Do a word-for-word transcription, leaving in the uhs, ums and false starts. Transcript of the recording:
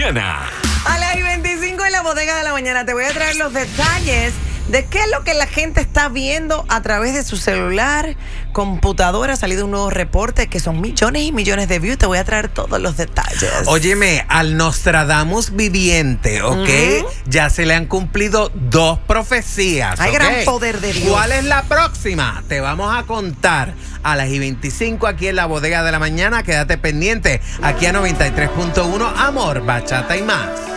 A las y veinticinco en la bodega de la mañana te voy a traer los detalles de qué es lo que la gente está viendo a través de su celular, computadora. Ha salido un nuevo reporte que son millones y millones de views. Te voy a traer todos los detalles. Óyeme, al Nostradamus viviente, ¿ok? Uh-huh. Ya se le han cumplido dos profecías. Hay ¿okay? gran poder de Dios. ¿Cuál es la próxima? Te vamos a contar a las y veinticinco aquí en la bodega de la mañana. Quédate pendiente aquí a noventa y tres punto uno, Amor, Bachata y más.